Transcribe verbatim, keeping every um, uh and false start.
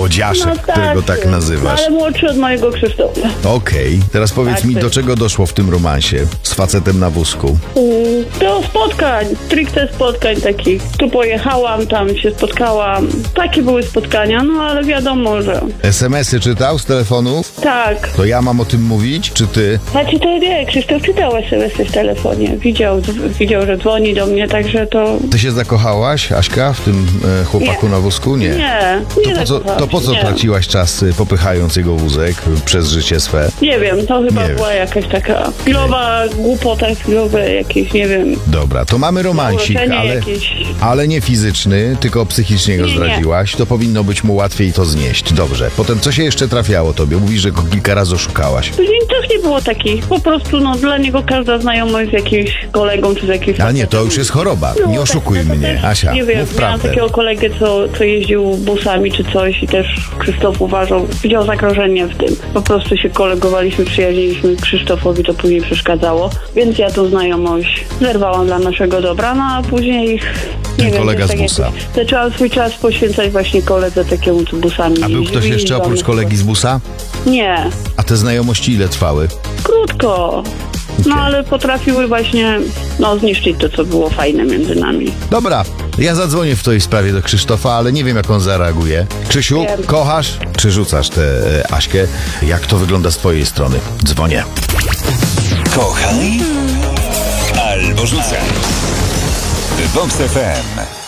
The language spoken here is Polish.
Młodziaszek, No którego tak no, nazywasz. ale młodszy od mojego Krzysztofa. Okej, teraz powiedz Tak, mi, ty. do czego doszło w tym romansie z facetem na wózku? Mm, Do spotkań, stricte spotkań takich. Tu pojechałam, tam się spotkałam. Takie były spotkania, no ale wiadomo, że es em esy czytał z telefonów? tak. To ja mam o tym mówić, czy ty? Znaczy to nie, Krzysztof czytał es em esy w telefonie. Widział, widział, że dzwoni do mnie, także to... Ty się zakochałaś, Aśka, w tym e, chłopaku Nie. na wózku? Nie. Nie, nie To po co, zakochałam to po się, co nie. traciłaś czas y, popychając jego wózek y, przez życie swe? Nie wiem, to chyba Nie była wiesz. jakaś taka chwilowa głupota, chwilowe jakieś, nie wiem... Dobra, to mamy romansik, Uroczenie ale, jakieś. ale nie fizyczny, tylko psychicznie go Nie, nie. zdradziłaś. To powinno być mu łatwiej to znieść. Dobrze. Potem co się jeszcze trafiało tobie? Mówisz, że go kilka razy oszukałaś. Też nie było takich. Po prostu, no, dla niego każda znajomość z jakimś kolegą czy z jakimś... Ale nie, to już jest choroba. No, Nie oszukuj tak, to mnie, też, Asia. Nie wiem, Mów miałam prawdę. takiego kolegę, co, co jeździł busami czy coś i też Krzysztof uważał, widział zagrożenie w tym. Po prostu się kolegowaliśmy, przyjaźniliśmy. Krzysztofowi to później przeszkadzało, więc ja tą znajomość zerwałam dla naszego dobra, no a później... Ten Nie wiem, kolega też z tak busa. jakoś Zaczęłam swój czas poświęcać właśnie koledze takiemu, co busami A był jeździł ktoś i jeszcze do oprócz mnie- kolegi z busa? Nie, A te znajomości ile trwały? krótko. No ale potrafiły właśnie no, zniszczyć to, co było fajne między nami. Dobra, ja zadzwonię w tej sprawie do Krzysztofa, ale nie wiem, jak on zareaguje. Krzysiu, Wiem. kochasz czy rzucasz tę e, Aśkę? Jak to wygląda z twojej strony? Dzwonię. Kochaj albo rzucaj. Vox F M.